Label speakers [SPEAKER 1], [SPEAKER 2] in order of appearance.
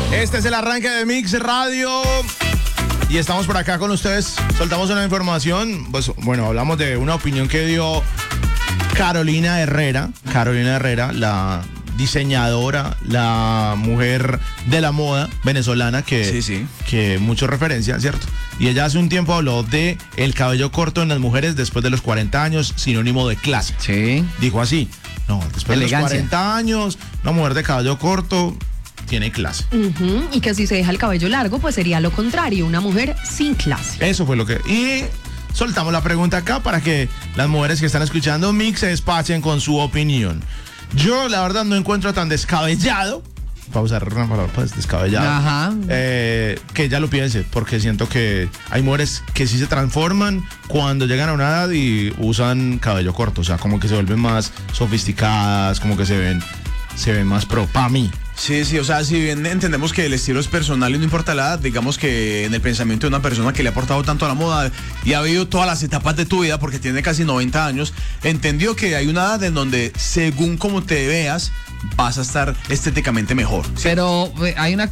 [SPEAKER 1] Este es el arranque de Mix Radio. Y estamos por acá con ustedes. Soltamos una información. Pues bueno, hablamos de una opinión que dio Carolina Herrera. Carolina Herrera, la diseñadora, la mujer de la moda venezolana que mucho referencia, ¿cierto? Y ella hace un tiempo habló de el cabello corto en las mujeres después de los 40 años, sinónimo de clase.
[SPEAKER 2] Sí.
[SPEAKER 1] Dijo así, no, después
[SPEAKER 2] Elegancia.
[SPEAKER 1] de los 40 años, una mujer de cabello corto tiene clase.
[SPEAKER 3] Y que si se deja el cabello largo, pues sería lo contrario, una mujer sin clase.
[SPEAKER 1] Eso fue lo que... Y soltamos la pregunta acá para que las mujeres que están escuchando Mix se despachen con su opinión. Yo, la verdad, no encuentro tan descabellado, para usar una palabra, pues, descabellado,
[SPEAKER 2] Ajá.
[SPEAKER 1] Que ella lo piense, porque siento que hay mujeres que sí se transforman cuando llegan a una edad y usan cabello corto, o sea, como que se vuelven más sofisticadas, como que se ven más pro, para mí.
[SPEAKER 4] Sí, o sea, si bien entendemos que el estilo es personal y no importa la edad, digamos que en el pensamiento de una persona que le ha aportado tanto a la moda y ha vivido todas las etapas de tu vida, porque tiene casi 90 años, entendió que hay una edad en donde según como te veas, vas a estar estéticamente mejor.
[SPEAKER 2] Pero hay una